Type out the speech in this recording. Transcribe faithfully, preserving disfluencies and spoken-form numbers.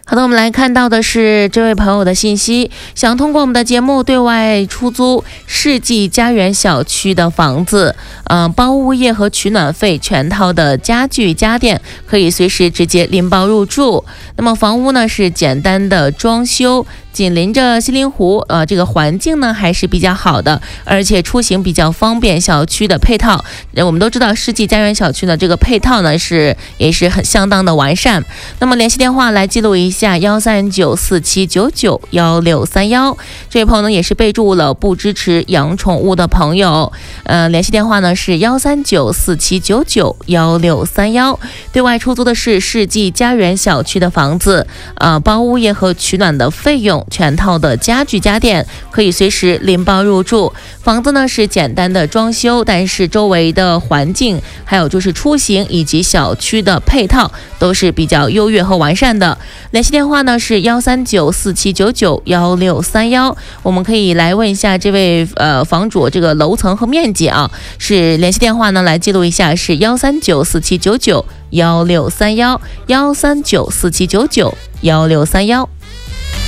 好的，我们来看到的是这位朋友的信息，想通过我们的节目对外出租世纪家园小区的房子，嗯、呃，包物业和取暖费全套的家具家电，可以随时直接拎包入住。那么房屋呢是简单的装修，紧邻着西林湖，呃，这个环境呢还是比较好的，而且出行比较方便。小区的配套，我们都知道世纪家园小区呢这个配套呢是也是很相当的完善。那么联系电话来记录一下幺三九四七九九幺六三幺，这位朋友呢也是备注了不支持养宠物的朋友，呃，联系电话呢是幺三九四七九九幺六三幺。对外出租的是世纪家园小区的房子，呃，包物业和取暖的费用，全套的家具家电可以随时拎包入住。房子呢是简单的装修，但是周围的环境还有就是出行以及小区的配套都是比较优越和完善的。联系电话呢是幺三九四七九九幺六三幺。我们可以来问一下这位呃房主这个楼层和面积啊，是联系电话呢来记录一下是幺三九四七九九幺六三幺幺三九四七九九幺六三幺。